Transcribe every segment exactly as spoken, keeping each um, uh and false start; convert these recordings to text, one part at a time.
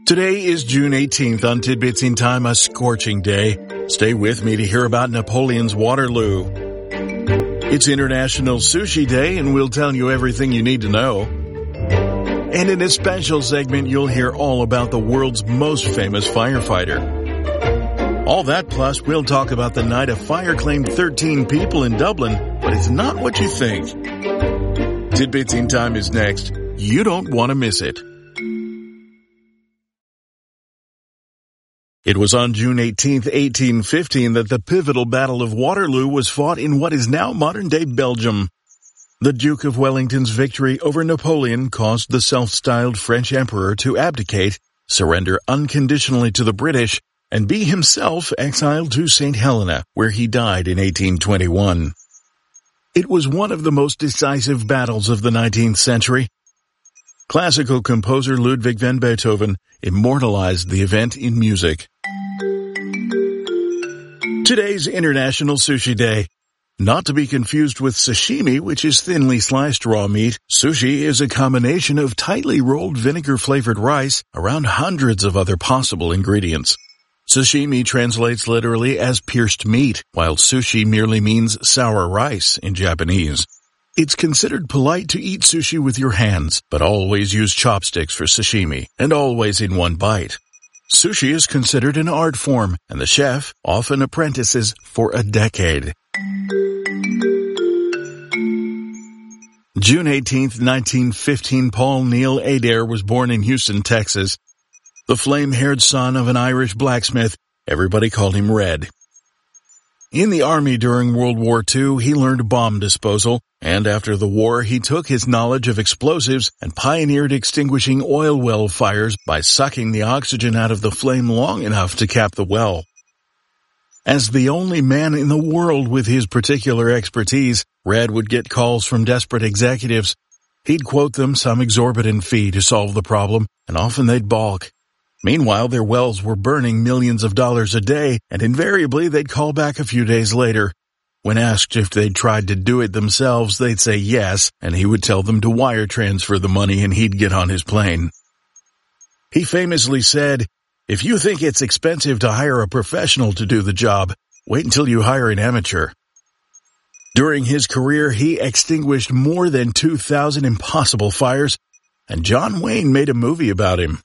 Today is June eighteenth. On Tidbits in Time, a scorching day. Stay with me to hear about Napoleon's Waterloo. It's International Sushi Day, and we'll tell you everything you need to know. And in a special segment, you'll hear all about the world's most famous firefighter. All that plus, we'll talk about the night a fire claimed thirteen people in Dublin, but it's not what you think. Tidbits in Time is next. You don't want to miss it. It was on June eighteenth, eighteen fifteen that the pivotal Battle of Waterloo was fought in what is now modern-day Belgium. The Duke of Wellington's victory over Napoleon caused the self-styled French emperor to abdicate, surrender unconditionally to the British, and be himself exiled to Saint Helena, where he died in eighteen twenty-one. It was one of the most decisive battles of the nineteenth century. Classical composer Ludwig van Beethoven immortalized the event in music. Today's International Sushi Day. Not to be confused with sashimi, which is thinly sliced raw meat, sushi is a combination of tightly rolled vinegar-flavored rice around hundreds of other possible ingredients. Sashimi translates literally as pierced meat, while sushi merely means sour rice in Japanese. It's considered polite to eat sushi with your hands, but always use chopsticks for sashimi, and always in one bite. Sushi is considered an art form, and the chef often apprentices for a decade. June eighteenth, nineteen fifteen, Paul Neil Adair was born in Houston, Texas. The flame-haired son of an Irish blacksmith, everybody called him Red. In the Army during World War Two, he learned bomb disposal, and after the war, he took his knowledge of explosives and pioneered extinguishing oil well fires by sucking the oxygen out of the flame long enough to cap the well. As the only man in the world with his particular expertise, Red would get calls from desperate executives. He'd quote them some exorbitant fee to solve the problem, and often they'd balk. Meanwhile, their wells were burning millions of dollars a day, and invariably they'd call back a few days later. When asked if they'd tried to do it themselves, they'd say yes, and he would tell them to wire transfer the money and he'd get on his plane. He famously said, "If you think it's expensive to hire a professional to do the job, wait until you hire an amateur." During his career, he extinguished more than two thousand impossible fires, and John Wayne made a movie about him.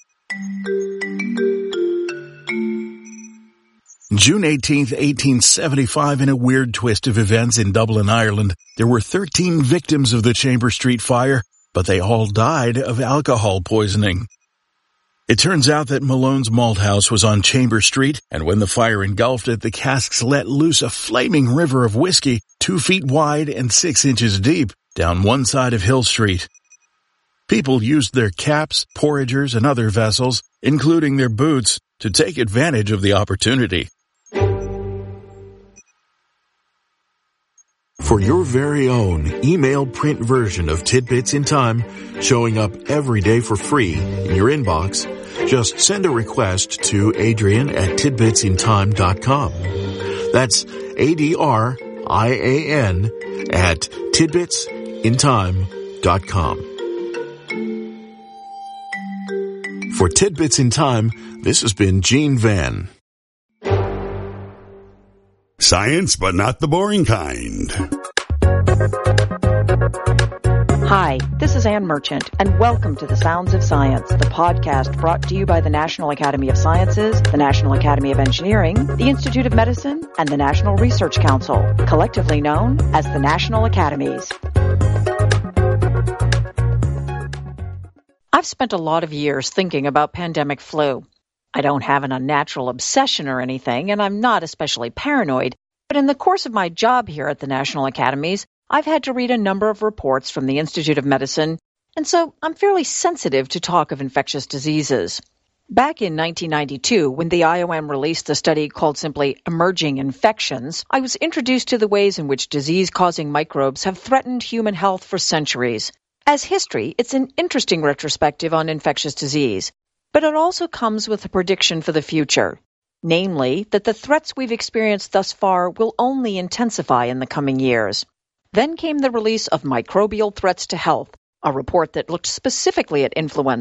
June eighteenth, eighteen seventy-five, in a weird twist of events in Dublin, Ireland, there were thirteen victims of the Chamber Street fire, but they all died of alcohol poisoning. It turns out that Malone's Malt House was on Chamber Street, and when the fire engulfed it, the casks let loose a flaming river of whiskey, two feet wide and six inches deep, down one side of Hill Street. People used their caps, porringers, and other vessels, including their boots, to take advantage of the opportunity. For your very own email print version of Tidbits in Time, showing up every day for free in your inbox, just send a request to Adrian at tidbits in time dot com. That's A D R I A N at tidbits in time dot com. For Tidbits in Time, this has been Gene Van. Science, but not the boring kind. Hi, this is Ann Merchant, and welcome to The Sounds of Science, the podcast brought to you by the National Academy of Sciences, the National Academy of Engineering, the Institute of Medicine, and the National Research Council, collectively known as the National Academies. I've spent a lot of years thinking about pandemic flu. I don't have an unnatural obsession or anything, and I'm not especially paranoid, but in the course of my job here at the National Academies, I've had to read a number of reports from the Institute of Medicine, and so I'm fairly sensitive to talk of infectious diseases. Back in nineteen ninety-two, when the I O M released the study called simply Emerging Infections, I was introduced to the ways in which disease-causing microbes have threatened human health for centuries. As history, it's an interesting retrospective on infectious disease, but it also comes with a prediction for the future, namely that the threats we've experienced thus far will only intensify in the coming years. Then came the release of Microbial Threats to Health, a report that looked specifically at influenza,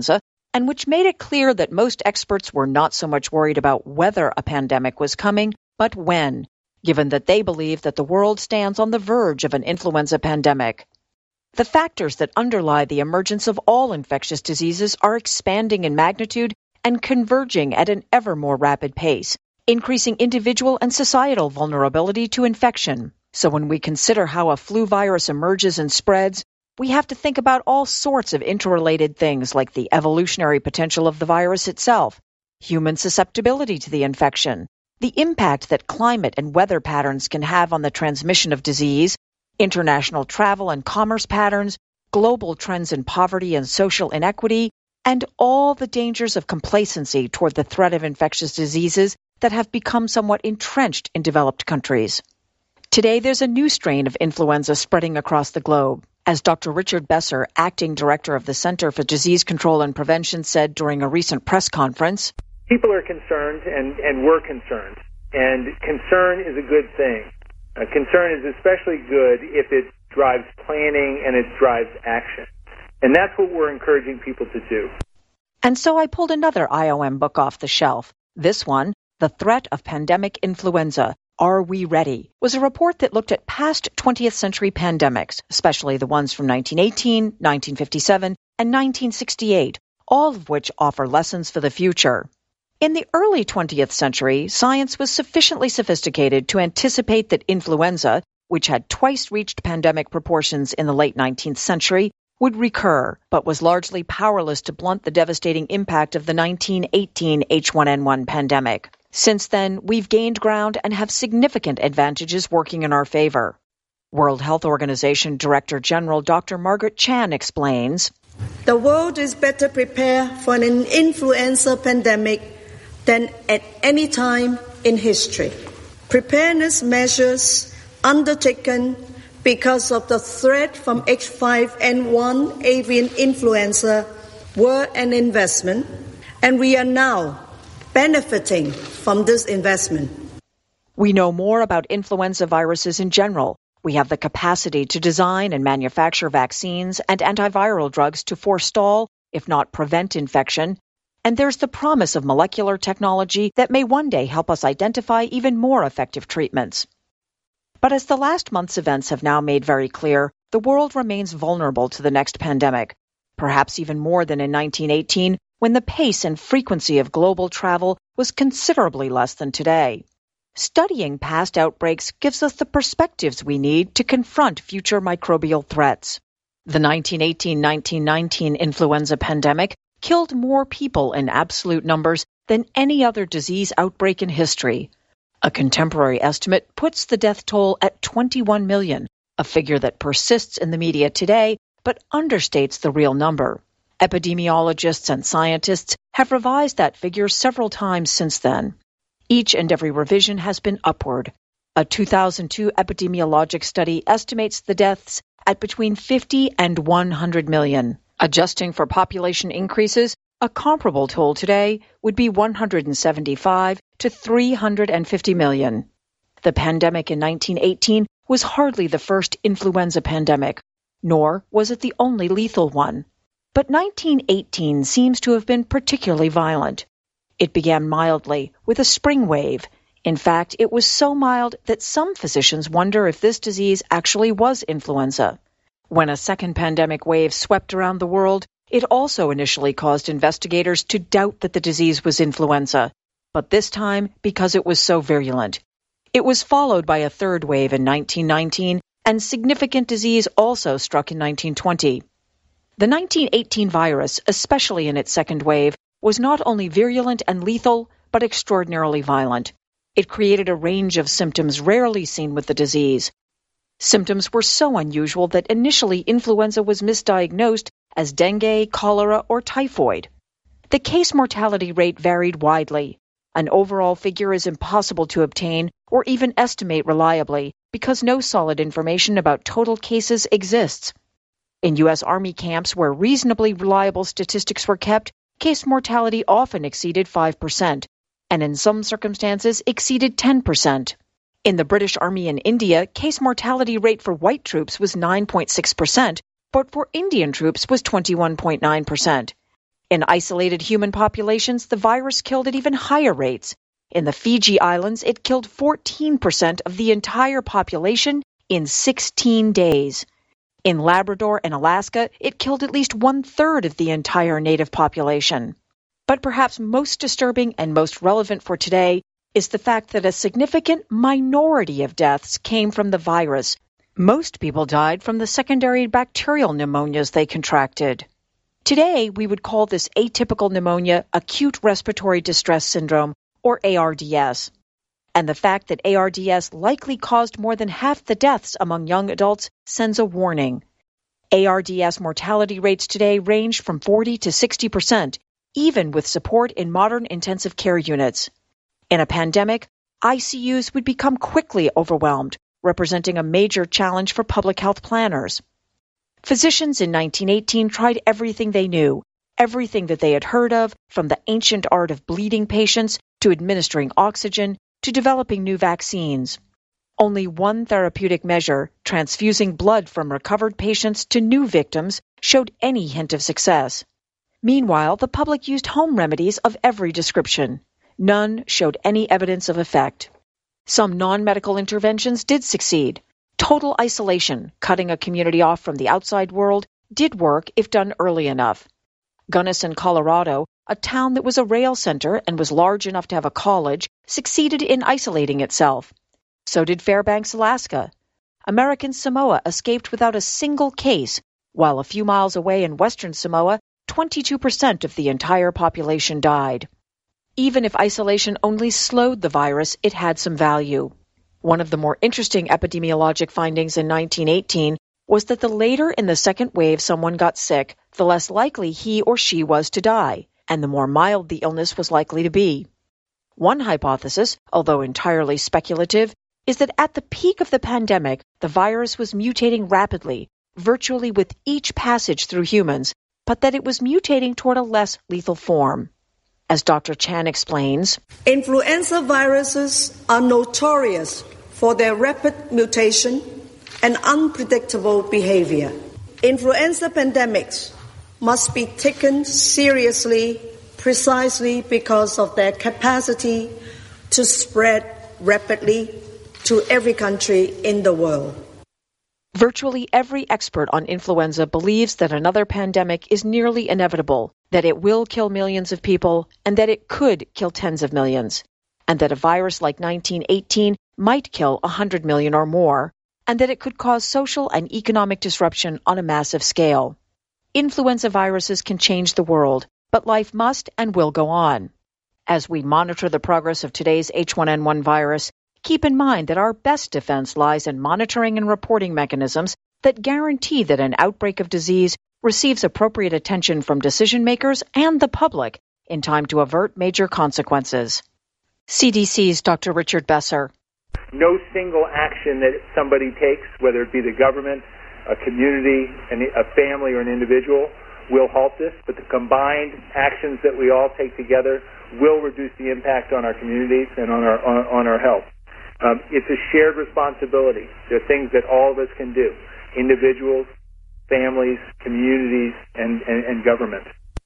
and which made it clear that most experts were not so much worried about whether a pandemic was coming, but when, given that they believe that the world stands on the verge of an influenza pandemic. The factors that underlie the emergence of all infectious diseases are expanding in magnitude and converging at an ever more rapid pace, increasing individual and societal vulnerability to infection. So when we consider how a flu virus emerges and spreads, we have to think about all sorts of interrelated things like the evolutionary potential of the virus itself, human susceptibility to the infection, the impact that climate and weather patterns can have on the transmission of disease, international travel and commerce patterns, global trends in poverty and social inequity, and all the dangers of complacency toward the threat of infectious diseases that have become somewhat entrenched in developed countries. Today, there's a new strain of influenza spreading across the globe. As Doctor Richard Besser, acting director of the Center for Disease Control and Prevention, said during a recent press conference, people are concerned, and, and we're concerned. And concern is a good thing. Uh, concern is especially good if it drives planning and it drives action. And that's what we're encouraging people to do. And so I pulled another I O M book off the shelf. This one, The Threat of Pandemic Influenza, Are We Ready?, was a report that looked at past twentieth century pandemics, especially the ones from nineteen eighteen, nineteen fifty-seven, and nineteen sixty-eight, all of which offer lessons for the future. In the early twentieth century, science was sufficiently sophisticated to anticipate that influenza, which had twice reached pandemic proportions in the late nineteenth century, would recur, but was largely powerless to blunt the devastating impact of the nineteen eighteen H one N one pandemic. Since then, we've gained ground and have significant advantages working in our favor. World Health Organization Director General Doctor Margaret Chan explains, the world is better prepared for an influenza pandemic than at any time in history. Preparedness measures undertaken because of the threat from H five N one avian influenza were an investment, and we are now benefiting from this investment. We know more about influenza viruses in general. We have the capacity to design and manufacture vaccines and antiviral drugs to forestall, if not prevent, infection. And there's the promise of molecular technology that may one day help us identify even more effective treatments. But as the last month's events have now made very clear, the world remains vulnerable to the next pandemic, perhaps even more than in nineteen eighteen, when the pace and frequency of global travel was considerably less than today. Studying past outbreaks gives us the perspectives we need to confront future microbial threats. The nineteen eighteen nineteen nineteen influenza pandemic killed more people in absolute numbers than any other disease outbreak in history. A contemporary estimate puts the death toll at twenty-one million, a figure that persists in the media today but understates the real number. Epidemiologists and scientists have revised that figure several times since then. Each and every revision has been upward. A two thousand two epidemiologic study estimates the deaths at between fifty and one hundred million. Adjusting for population increases, a comparable toll today would be one hundred seventy-five to three hundred fifty million. The pandemic in nineteen eighteen was hardly the first influenza pandemic, nor was it the only lethal one. But nineteen eighteen seems to have been particularly violent. It began mildly, with a spring wave. In fact, it was so mild that some physicians wonder if this disease actually was influenza. When a second pandemic wave swept around the world, it also initially caused investigators to doubt that the disease was influenza, but this time because it was so virulent. It was followed by a third wave in nineteen nineteen, and significant disease also struck in nineteen twenty. The nineteen eighteen virus, especially in its second wave, was not only virulent and lethal, but extraordinarily violent. It created a range of symptoms rarely seen with the disease. Symptoms were so unusual that initially influenza was misdiagnosed as dengue, cholera, or typhoid. The case mortality rate varied widely. An overall figure is impossible to obtain or even estimate reliably because no solid information about total cases exists. In U S Army camps where reasonably reliable statistics were kept, case mortality often exceeded five percent, and in some circumstances exceeded ten percent. In the British Army in India, case mortality rate for white troops was nine point six percent, but for Indian troops was twenty-one point nine percent. In isolated human populations, the virus killed at even higher rates. In the Fiji Islands, it killed fourteen percent of the entire population in sixteen days. In Labrador and Alaska, it killed at least one-third of the entire native population. But perhaps most disturbing and most relevant for today is the fact that a significant minority of deaths came from the virus. Most people died from the secondary bacterial pneumonias they contracted. Today, we would call this atypical pneumonia acute respiratory distress syndrome, or A R D S. And the fact that A R D S likely caused more than half the deaths among young adults sends a warning. A R D S mortality rates today range from forty to sixty percent, even with support in modern intensive care units. In a pandemic, I C Us would become quickly overwhelmed, representing a major challenge for public health planners. Physicians in nineteen eighteen tried everything they knew, everything that they had heard of, from the ancient art of bleeding patients to administering oxygen to developing new vaccines. Only one therapeutic measure, transfusing blood from recovered patients to new victims, showed any hint of success. Meanwhile, the public used home remedies of every description. None showed any evidence of effect. Some non-medical interventions did succeed. Total isolation, cutting a community off from the outside world, did work if done early enough. Gunnison, Colorado, a town that was a rail center and was large enough to have a college, succeeded in isolating itself. So did Fairbanks, Alaska. American Samoa escaped without a single case, while a few miles away in western Samoa, twenty-two percent of the entire population died. Even if isolation only slowed the virus, it had some value. One of the more interesting epidemiologic findings in nineteen eighteen was that the later in the second wave someone got sick, the less likely he or she was to die, and the more mild the illness was likely to be. One hypothesis, although entirely speculative, is that at the peak of the pandemic, the virus was mutating rapidly, virtually with each passage through humans, but that it was mutating toward a less lethal form. As Doctor Chan explains, influenza viruses are notorious for their rapid mutation and unpredictable behavior. Influenza pandemics must be taken seriously precisely because of their capacity to spread rapidly to every country in the world. Virtually every expert on influenza believes that another pandemic is nearly inevitable, that it will kill millions of people, and that it could kill tens of millions, and that a virus like nineteen eighteen might kill one hundred million or more, and that it could cause social and economic disruption on a massive scale. Influenza viruses can change the world, but life must and will go on. As we monitor the progress of today's H one N one virus, keep in mind that our best defense lies in monitoring and reporting mechanisms that guarantee that an outbreak of disease receives appropriate attention from decision makers and the public in time to avert major consequences. C D C's Doctor Richard Besser. No single action that somebody takes, whether it be the government, a community, a family, or an individual, will halt this, but the combined actions that we all take together will reduce the impact on our communities and on our on, on our health. Um, it's a shared responsibility. There are things that all of us can do, individuals, families, communities, and, and, and government.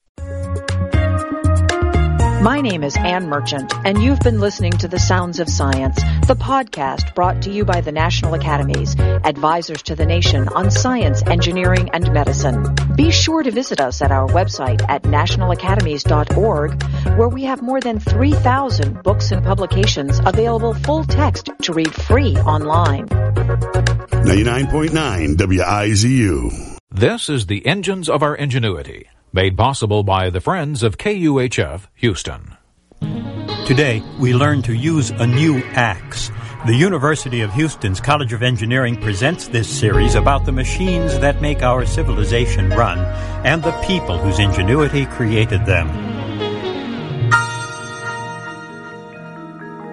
My name is Ann Merchant, and you've been listening to The Sounds of Science, the podcast brought to you by the National Academies, advisors to the nation on science, engineering, and medicine. Be sure to visit us at our website at national academies dot org, where we have more than three thousand books and publications available full text to read free online. ninety-nine point nine W I Z U. This is the Engines of Our Ingenuity, made possible by the Friends of K U H F Houston. Today, we learn to use a new axe. The University of Houston's College of Engineering presents this series about the machines that make our civilization run and the people whose ingenuity created them. A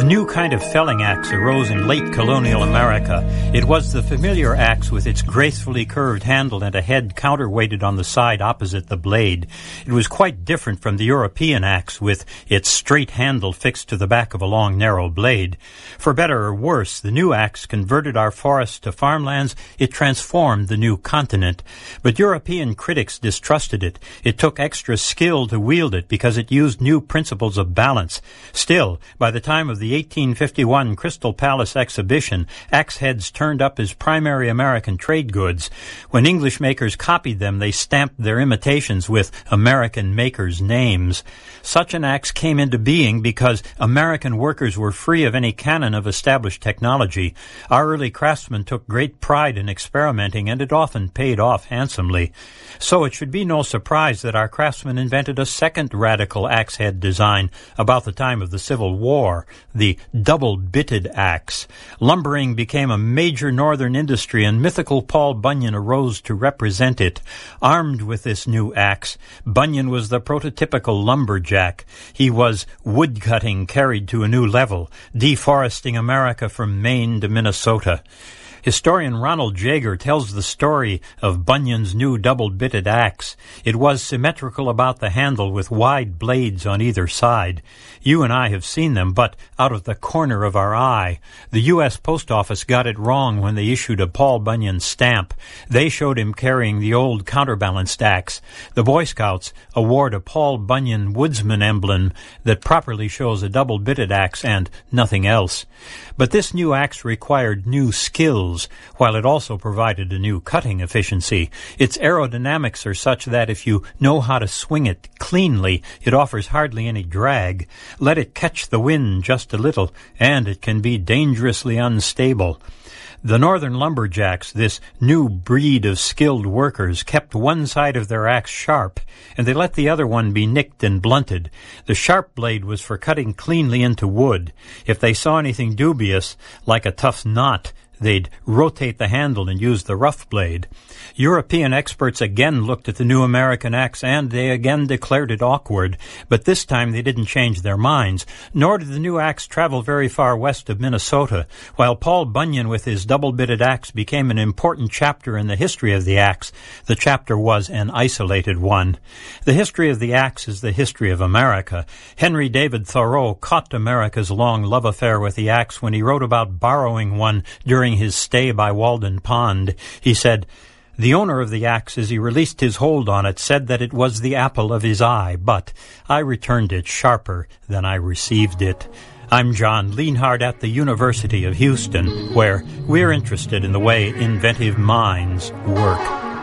new kind of felling axe arose in late colonial America. It was the familiar axe with its gracefully curved handle and a head counterweighted on the side opposite the blade. It was quite different from the European axe with its straight handle fixed to the back of a long narrow blade. For better or worse, the new axe converted our forests to farmlands. It transformed the new continent. But European critics distrusted it. It took extra skill to wield it because it used new principles of balance. Still, by the time of the eighteen fifty-one Crystal Palace exhibition, axe heads turned up as primary American trade goods. When English makers copied them, they stamped their imitations with American makers' names. Such an axe came into being because American workers were free of any canon of established technology. Our early craftsmen took great pride in experimenting, and it often paid off handsomely. So it should be no surprise that our craftsmen invented a second radical axe head design about the time of the Civil War, the double-bitted axe. Lumbering became a major northern industry, and mythical Paul Bunyan arose to represent it. Armed with this new axe, Bunyan was the prototypical lumberjack. He was woodcutting carried to a new level, deforesting America from Maine to Minnesota. Historian Ronald Jager tells the story of Bunyan's new double-bitted axe. It was symmetrical about the handle with wide blades on either side. You and I have seen them, but out of the corner of our eye. The U S Post Office got it wrong when they issued a Paul Bunyan stamp. They showed him carrying the old counterbalanced axe. The Boy Scouts award a Paul Bunyan woodsman emblem that properly shows a double-bitted axe and nothing else. But this new axe required new skills, while it also provided a new cutting efficiency. Its aerodynamics are such that if you know how to swing it cleanly, it offers hardly any drag. Let it catch the wind just a little, and it can be dangerously unstable. The northern lumberjacks, this new breed of skilled workers, kept one side of their axe sharp, and they let the other one be nicked and blunted. The sharp blade was for cutting cleanly into wood. If they saw anything dubious, like a tough knot, they'd rotate the handle and use the rough blade. European experts again looked at the new American axe, and they again declared it awkward. But this time they didn't change their minds, nor did the new axe travel very far west of Minnesota. While Paul Bunyan with his double-bitted axe became an important chapter in the history of the axe, the chapter was an isolated one. The history of the axe is the history of America. Henry David Thoreau caught America's long love affair with the axe when he wrote about borrowing one during his stay by Walden Pond. He said, "The owner of the axe, as he released his hold on it, said that it was the apple of his eye, but I returned it sharper than I received it." I'm John Lienhard at the University of Houston, where we're interested in the way inventive minds work.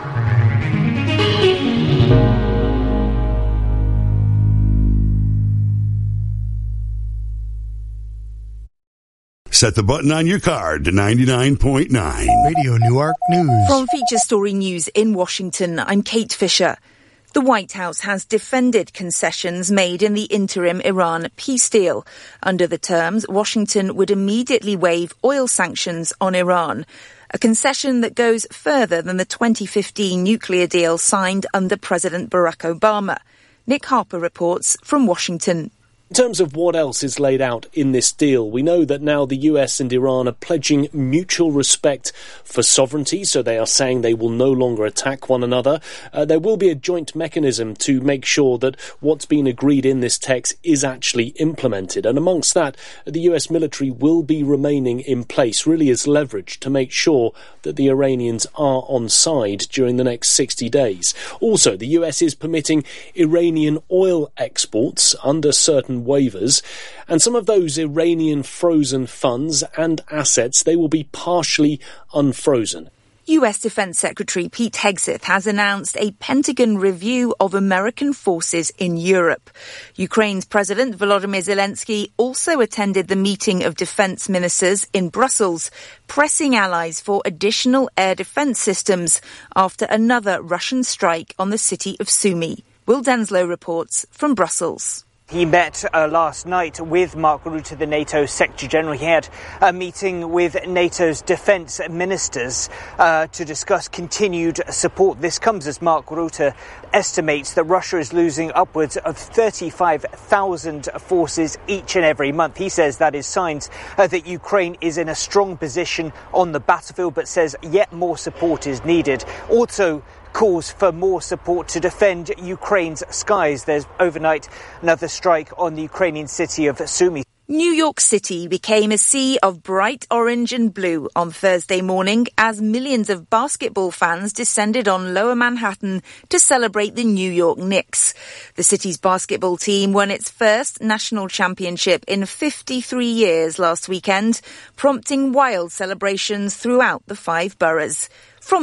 Set the button on your card to ninety-nine point nine. Radio Newark News. From Feature Story News in Washington, I'm Kate Fisher. The White House has defended concessions made in the interim Iran peace deal. Under the terms, Washington would immediately waive oil sanctions on Iran, a concession that goes further than the twenty fifteen nuclear deal signed under President Barack Obama. Nick Harper reports from Washington. In terms of what else is laid out in this deal, we know that now the U S and Iran are pledging mutual respect for sovereignty, so they are saying they will no longer attack one another. Uh, there will be a joint mechanism to make sure that what's been agreed in this text is actually implemented. And amongst that, the U S military will be remaining in place, really as leverage to make sure that the Iranians are on side during the next sixty days. Also, the U S is permitting Iranian oil exports under certain waivers, and some of those Iranian frozen funds and assets, they will be partially unfrozen. U S Defense Secretary Pete Hegseth has announced a Pentagon review of American forces in Europe. Ukraine's President Volodymyr Zelensky also attended the meeting of defense ministers in Brussels, pressing allies for additional air defense systems after another Russian strike on the city of Sumy. Will Denslow reports from Brussels. He met uh, last night with Mark Rutte, the NATO Secretary-General. He had a meeting with NATO's defence ministers uh, to discuss continued support. This comes as Mark Rutte estimates that Russia is losing upwards of thirty-five thousand forces each and every month. He says that is signs uh, that Ukraine is in a strong position on the battlefield, but says yet more support is needed. Also, calls for more support to defend Ukraine's skies. There's overnight another strike on the Ukrainian city of Sumy. New York City became a sea of bright orange and blue on Thursday morning as millions of basketball fans descended on Lower Manhattan to celebrate the New York Knicks. The city's basketball team won its first national championship in fifty-three years last weekend, prompting wild celebrations throughout the five boroughs. From